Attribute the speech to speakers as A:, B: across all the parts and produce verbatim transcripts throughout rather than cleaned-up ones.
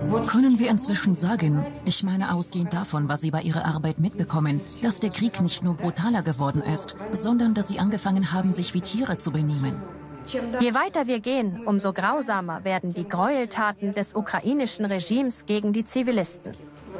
A: Können wir inzwischen sagen, ich meine ausgehend davon, was Sie bei Ihrer Arbeit mitbekommen, dass der Krieg nicht nur brutaler geworden ist, sondern dass Sie angefangen haben, sich wie Tiere zu benehmen?
B: Je weiter wir gehen, umso grausamer werden die Gräueltaten des ukrainischen Regimes gegen die Zivilisten.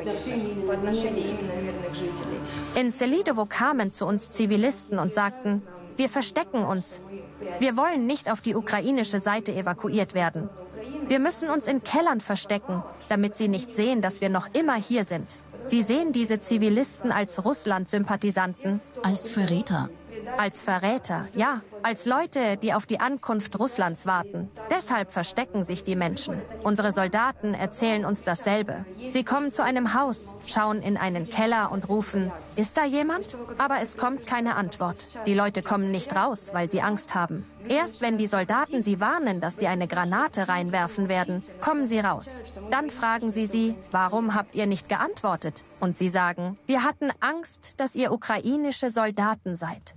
B: In Selidovo kamen zu uns Zivilisten und sagten, wir verstecken uns. Wir wollen nicht auf die ukrainische Seite evakuiert werden. Wir müssen uns in Kellern verstecken, damit sie nicht sehen, dass wir noch immer hier sind. Sie sehen diese Zivilisten als Russland-Sympathisanten.
A: Als Verräter.
B: Als Verräter, ja. Als Leute, die auf die Ankunft Russlands warten. Deshalb verstecken sich die Menschen. Unsere Soldaten erzählen uns dasselbe. Sie kommen zu einem Haus, schauen in einen Keller und rufen, ist da jemand? Aber es kommt keine Antwort. Die Leute kommen nicht raus, weil sie Angst haben. Erst wenn die Soldaten sie warnen, dass sie eine Granate reinwerfen werden, kommen sie raus. Dann fragen sie sie, warum habt ihr nicht geantwortet? Und sie sagen, wir hatten Angst, dass ihr ukrainische Soldaten seid.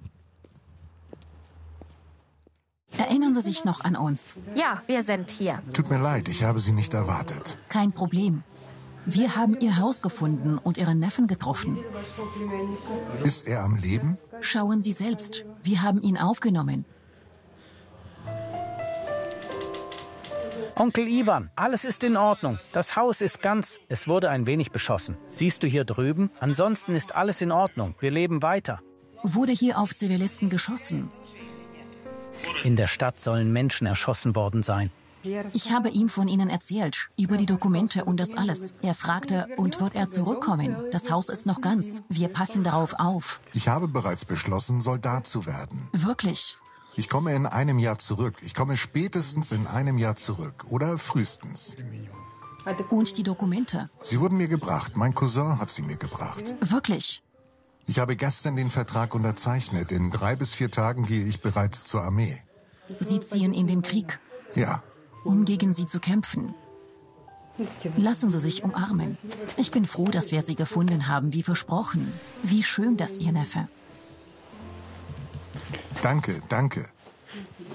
A: Erinnern Sie sich noch an uns?
B: Ja, wir sind hier.
C: Tut mir leid, ich habe Sie nicht erwartet.
A: Kein Problem. Wir haben Ihr Haus gefunden und Ihren Neffen getroffen.
C: Ist er am Leben?
A: Schauen Sie selbst. Wir haben ihn aufgenommen.
D: Onkel Iwan, alles ist in Ordnung. Das Haus ist ganz. Es wurde ein wenig beschossen. Siehst du hier drüben? Ansonsten ist alles in Ordnung. Wir leben weiter.
A: Wurde hier auf Zivilisten geschossen?
D: In der Stadt sollen Menschen erschossen worden sein.
A: Ich habe ihm von Ihnen erzählt, über die Dokumente und das alles. Er fragte, und wird er zurückkommen? Das Haus ist noch ganz. Wir passen darauf auf.
C: Ich habe bereits beschlossen, Soldat zu werden.
A: Wirklich?
C: Ich komme in einem Jahr zurück. Ich komme spätestens in einem Jahr zurück. Oder frühestens.
A: Und die Dokumente?
C: Sie wurden mir gebracht. Mein Cousin hat sie mir gebracht.
A: Wirklich?
C: Ich habe gestern den Vertrag unterzeichnet. In drei bis vier Tagen gehe ich bereits zur Armee.
A: Sie ziehen in den Krieg?
C: Ja.
A: Um gegen Sie zu kämpfen. Lassen Sie sich umarmen. Ich bin froh, dass wir Sie gefunden haben, wie versprochen. Wie schön, dass Ihr Neffe.
C: Danke, danke.